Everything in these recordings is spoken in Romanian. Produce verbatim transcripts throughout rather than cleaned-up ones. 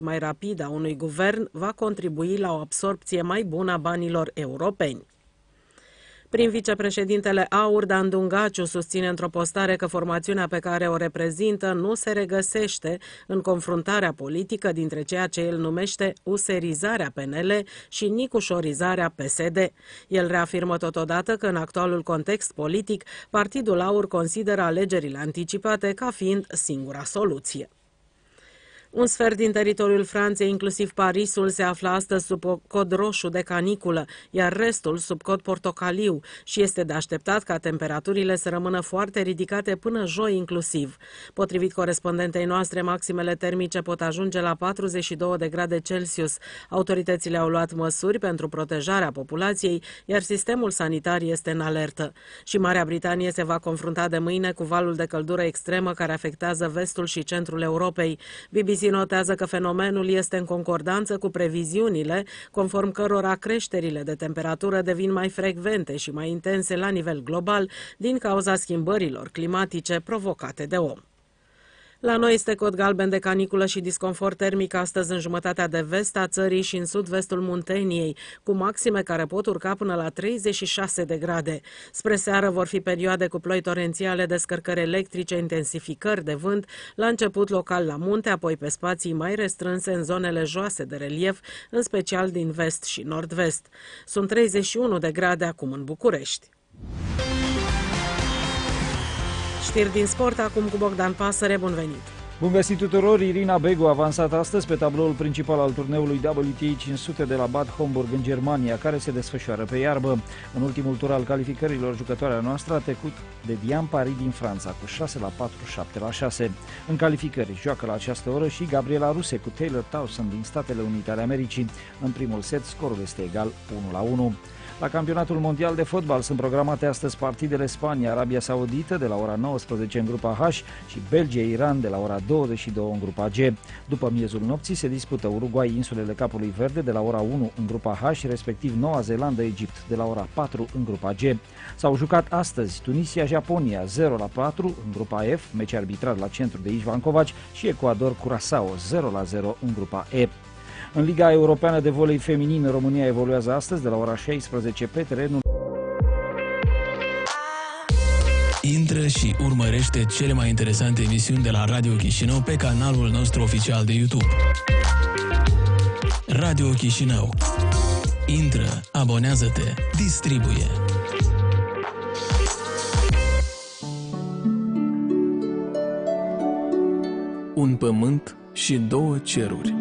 mai rapidă a unui guvern va contribui la o absorbție mai bună a banilor europeni. Prin vicepreședintele AUR, Dan Dungaciu susține într-o postare că formațiunea pe care o reprezintă nu se regăsește în confruntarea politică dintre ceea ce el numește userizarea P N L și nicușorizarea P S D. El reafirmă totodată că în actualul context politic, Partidul AUR consideră alegerile anticipate ca fiind singura soluție. Un sfert din teritoriul Franței, inclusiv Parisul, se află astăzi sub cod roșu de caniculă, iar restul sub cod portocaliu și este de așteptat ca temperaturile să rămână foarte ridicate până joi inclusiv. Potrivit corespondentei noastre, maximele termice pot ajunge la patruzeci și două de grade Celsius. Autoritățile au luat măsuri pentru protejarea populației, iar sistemul sanitar este în alertă. Și Marea Britanie se va confrunta de mâine cu valul de căldură extremă care afectează vestul și centrul Europei. B B C notează că fenomenul este în concordanță cu previziunile, conform cărora creșterile de temperatură devin mai frecvente și mai intense la nivel global din cauza schimbărilor climatice provocate de om. La noi este cod galben de caniculă și disconfort termic astăzi în jumătatea de vest a țării și în sud-vestul Munteniei, cu maxime care pot urca până la treizeci și șase de grade. Spre seară vor fi perioade cu ploi torențiale, descărcări electrice, intensificări de vânt, la început local la munte, apoi pe spații mai restrânse în zonele joase de relief, în special din vest și nord-vest. Sunt treizeci și unu de grade acum în București. Știri din sport, acum cu Bogdan Pasăre, bun venit! Bun găsit tuturor! Irina Begu a avansat astăzi pe tabloul principal al turneului W T A cinci sute de la Bad Homburg în Germania, care se desfășoară pe iarbă. În ultimul tur al calificărilor, jucătoarea noastră a trecut de Diane Paris din Franța cu șase la patru, șapte la șase. În calificări joacă la această oră și Gabriela Ruse cu Taylor Towson din Statele Unite ale Americii. În primul set, scorul este egal unu la unu. La campionatul mondial de fotbal sunt programate astăzi partidele Spania-Arabia Saudită de la ora nouăsprezece în grupa H și Belgia-Iran de la ora douăzeci și două în grupa G. După miezul nopții se dispută Uruguay-Insulele Capului Verde de la ora unu în grupa H, respectiv Noua Zeelandă-Egipt de la ora patru în grupa G. S-au jucat astăzi Tunisia-Japonia zero la patru în grupa F, meci arbitrat la centru de Ișvan Covaci, și Ecuador-Curaçao zero la zero în grupa E. În Liga Europeană de Volei Feminin, România evoluează astăzi de la ora șaisprezece pe terenul. Intră și urmărește cele mai interesante emisiuni de la Radio Chișinău pe canalul nostru oficial de YouTube. Radio Chișinău. Intră, abonează-te, distribuie. Un pământ și două ceruri.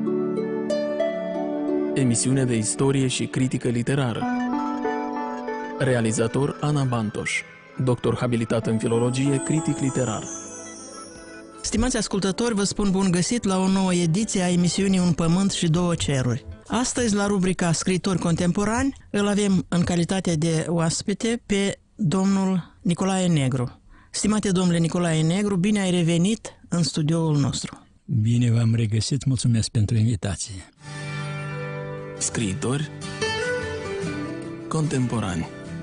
Emisiune de istorie și critică literară. Realizator Ana Bantoș, doctor habilitat în filologie, critic literar. Stimați ascultători, vă spun bun găsit la o nouă ediție a emisiunii Un pământ și două ceruri. Astăzi, la rubrica Scriitori contemporani, îl avem în calitate de oaspete pe domnul Nicolae Negru. Stimate domnule Nicolae Negru, bine ai revenit în studioul nostru. Bine v-am regăsit, mulțumesc pentru invitație. Scriitori contemporani.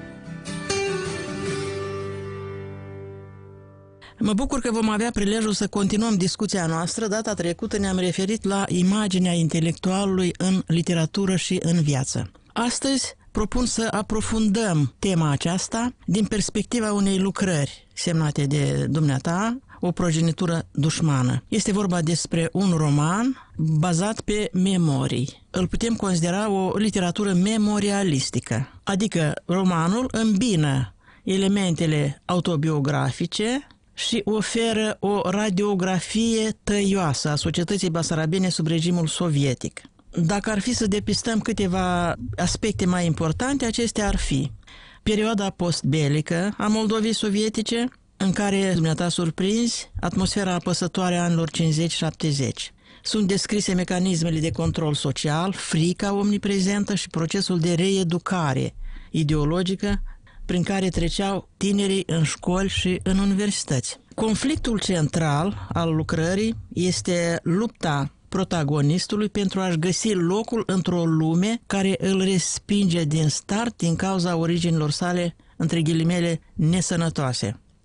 Mă bucur că vom avea prilejul să continuăm discuția noastră. Data trecută ne-am referit la imaginea intelectualului în literatură și în viață. Astăzi propun să aprofundăm tema aceasta din perspectiva unei lucrări semnate de dumneata, O progenitură dușmană. Este vorba despre un roman bazat pe memorii. Îl putem considera o literatură memorialistică, adică romanul îmbină elementele autobiografice și oferă o radiografie tăioasă a societății basarabene sub regimul sovietic. Dacă ar fi să depistăm câteva aspecte mai importante, acestea ar fi perioada postbelică a Moldovei sovietice, în care dumneata surprinzi atmosfera apăsătoare a anilor cincizeci șaptezeci. Sunt descrise mecanismele de control social, frica omniprezentă și procesul de reeducare ideologică prin care treceau tinerii în școli și în universități. Conflictul central al lucrării este lupta protagonistului pentru a-și găsi locul într-o lume care îl respinge din start din cauza originilor sale, între ghilimele, nesănătoase.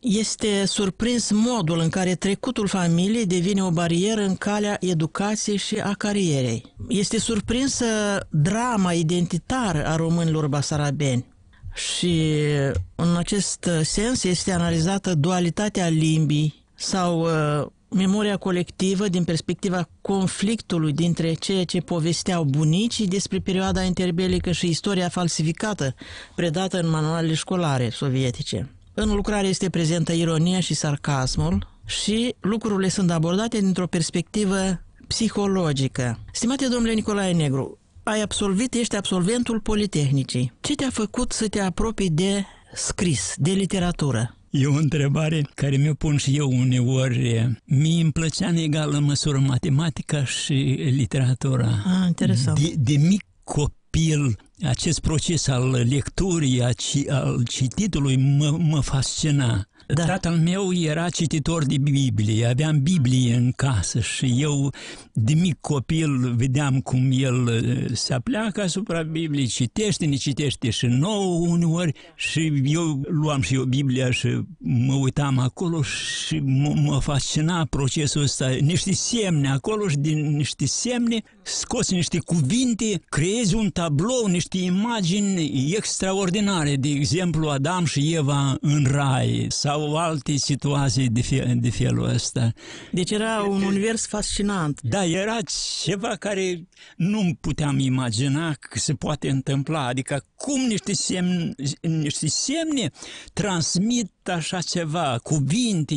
este surprins modul în care trecutul familiei devine o barieră în calea educației și a carierei. Este surprinsă drama identitară a românilor basarabeni și în acest sens este analizată dualitatea limbii sau uh, memoria colectivă din perspectiva conflictului dintre ceea ce povesteau bunicii despre perioada interbelică și istoria falsificată predată în manualele școlare sovietice. În lucrare este prezentă ironia și sarcasmul și lucrurile sunt abordate dintr-o perspectivă psihologică. Stimate domnule Nicolae Negru, ai absolvit, ești absolventul Politehnicii. Ce te-a făcut să te apropii de scris, de literatură? E o întrebare care mi-o pun și eu uneori. Mie îmi plăcea în egală măsură matematica și literatura. Ah, interesant. De, de mic copil, acest proces al lecturii, al cititului mă, mă fascina. Da. Tatăl meu era cititor de Biblie, aveam Biblie în casă și eu de mic copil vedeam cum el se apleacă asupra Bibliei, citește, ne citește și nouă uneori și eu luam și eu Biblia și mă uitam acolo și mă, mă fascina procesul ăsta, niște semne acolo și din niște semne scoți niște cuvinte, creezi un tablou, niște imagini extraordinare, de exemplu Adam și Eva în rai sau alte situații de, fel, de felul ăsta. Deci era un univers fascinant. Da, era ceva care nu puteam imagina că se poate întâmpla. Adică cum niște semne, niște semne transmit așa ceva, cuvinte,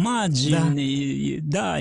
imagini, da. da,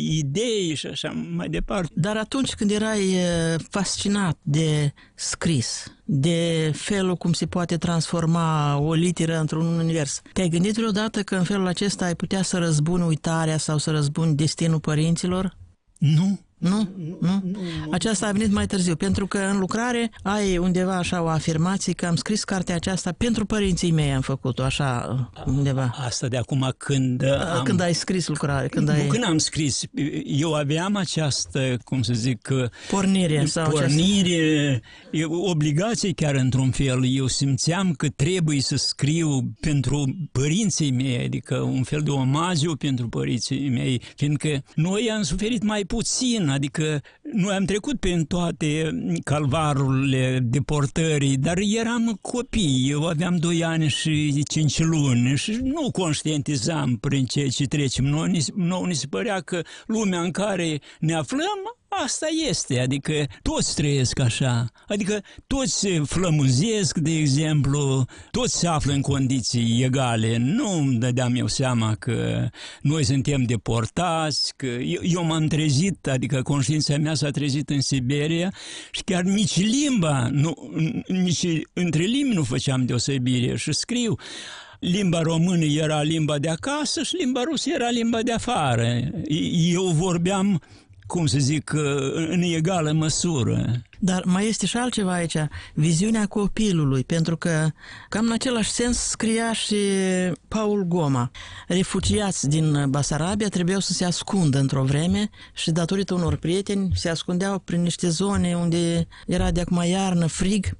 idei și așa mai departe. Dar atunci când erai fascinat de scris, de felul cum se poate transforma o literă într-un univers, te-ai gândit vreodată că în felul acesta ai putea să răzbuni uitarea sau să răzbuni destinul părinților? Nu. Nu? Nu? Aceasta a venit mai târziu, pentru că în lucrare ai undeva așa o afirmație că am scris cartea aceasta pentru părinții mei, am făcut-o așa undeva. Asta de acum când am... Când ai scris lucrare. Când, nu, ai... când am scris, eu aveam această, cum să zic... Pornire. Sau pornire, această... obligație chiar într-un fel. Eu simțeam că trebuie să scriu pentru părinții mei, adică un fel de omagiu pentru părinții mei, fiindcă noi am suferit mai puțin. Adică noi am trecut prin toate calvarurile deportării, dar eram copii, eu aveam doi ani și cinci luni și nu conștientizam prin ceea ce trecem. Noi, noi ni se părea că lumea în care ne aflăm, asta este, adică toți trăiesc așa, adică toți se flămânzesc, de exemplu, toți se află în condiții egale. Nu îmi dădeam eu seama că noi suntem deportați, că eu, eu m-am trezit, adică conștiința mea s-a trezit în Siberia și chiar nici limba, nu, nici între limbi nu făceam deosebire și scriu. Limba română era limba de acasă și limba rusă era limba de afară. Eu vorbeam, cum să zic, în egală măsură. Dar mai este și altceva aici, viziunea copilului, pentru că cam în același sens scria și Paul Goma. Refugiați din Basarabia trebuiau să se ascundă într-o vreme și datorită unor prieteni se ascundeau prin niște zone unde era de acum iarnă, frig,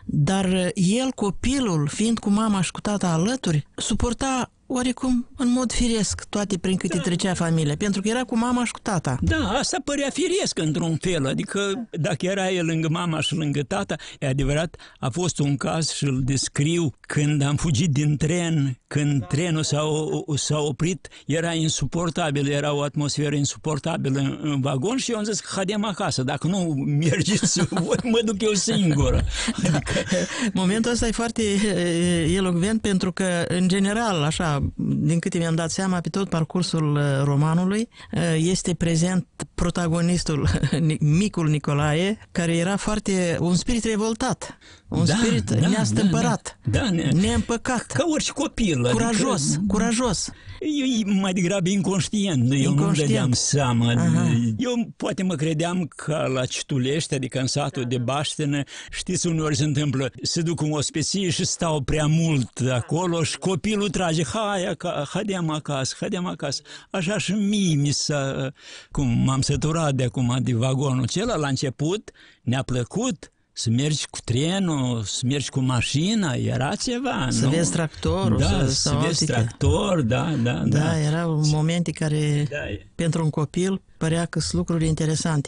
dar el, copilul, fiind cu mama și cu tata alături, suporta oarecum în mod firesc toate prin câte da. trecea familia, pentru că era cu mama și cu tata. Da, asta părea firesc într-un fel, adică dacă era el lângă mama și lângă tata, e adevărat, a fost un caz și îl descriu când am fugit din tren, când trenul s-a, s-a oprit, era insuportabil, era o atmosferă insuportabilă în, în vagon și eu am zis că haidem acasă, dacă nu mergeți, mă duc eu singură. Adică... Momentul ăsta e foarte elocvent pentru că, în general, așa, din câte mi-am dat seama, pe tot parcursul romanului, este prezent protagonistul, micul Nicolae, care era foarte, un spirit revoltat, un da, spirit da, neastâmpărat, da, da, ne, neîmpăcat. Ca orice copil. Curajos, adică, curajos. Eu mai degrabă inconștient, eu nu-mi dădeam seama. Aha. Eu poate mă credeam că la Citulești, adică în satul de Baștenă, știți, uneori se întâmplă, se duc în ospecie și stau prea mult acolo și copilul trage, hai, haidem acasă, haidem acasă. Așa și mie mi s-a, cum m-am săturat de acum de vagonul acela, la început ne-a plăcut, să mergi cu trenul, să mergi cu mașina, era ceva, Să nu? vezi tractorul. Da, să, să sau vezi alte- tractor, da, da, da. Da, erau momente care Da. pentru un copil părea că sunt lucruri interesante.